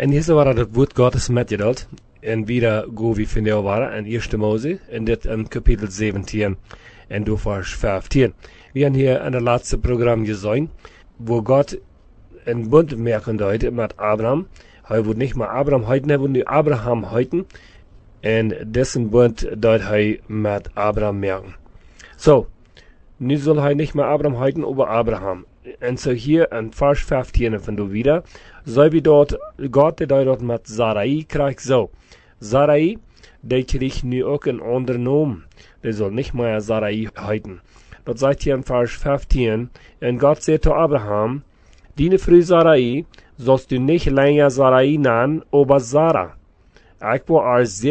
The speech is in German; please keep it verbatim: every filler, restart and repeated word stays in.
En hier waren het woord Gottes metgedeeld. En wieder go wie vinden waren in eerste Mose, in dit in kapitel zeventien en door vers vijftien. We hebben hier in het laatste programma gezien, wo Gott een bund merken deed met Abraham. Hij wil niet meer Abraham heuten, hij wil nu Abraham heuten. En dessen bund deed hij met Abraham merken. So, nu soll hij nicht mehr Abraham heuten, aber Abraham. En so hier in vers vijftien van du wieder, so wie dort, Gott, der dort mit Sarai krijgt, so. Sarai, die kriegt nu ook een ander naam. Die soll nicht mehr Sarai heuten. Dat sagt hier in vers vijftien, en Gott sagt zu Abraham, deine Frau Sarai sollst du nicht länger Sarai nennen, aber Sarah. Ik wil haar